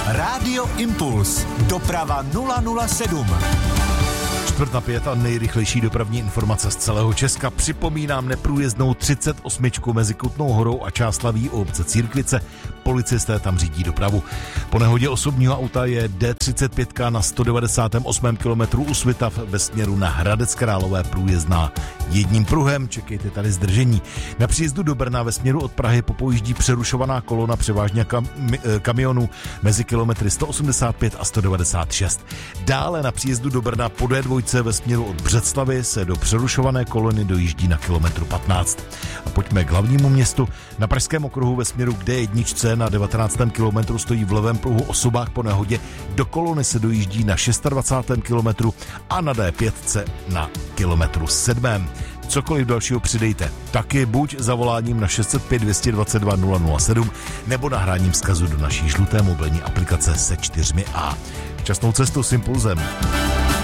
Rádio Impuls. Doprava 007. 4:05 a nejrychlejší dopravní informace z celého Česka. Připomínám neprůjezdnou 38 mezi Kutnou Horou a Čáslaví u obce Církvice. Policisté tam řídí dopravu. Po nehodě osobního auta je D35 na 198. kilometru u Svitav ve směru na Hradec Králové průjezdná jedním pruhem. Čekejte tady zdržení. Na příjezdu do Brna ve směru od Prahy popojíždí přerušovaná kolona převážně kamionů mezi kilometry 185 a 196. Dále na příjezdu do Brna po D2 ve směru od Břeclavi se do přerušované kolony dojíždí na kilometru 15. A pojďme k hlavnímu městu. Na Pražském okruhu ve směru k D1 na 19. kilometru stojí v levém pruhu osobák po nehodě. Do kolony se dojíždí na 26. kilometru a na D5 na kilometru 7. Cokoliv dalšího přidejte, taky buď zavoláním na 605 222 007 nebo nahráním vzkazu do naší žluté mobilní aplikace se 4A. Šťastnou cestu s Impulzem.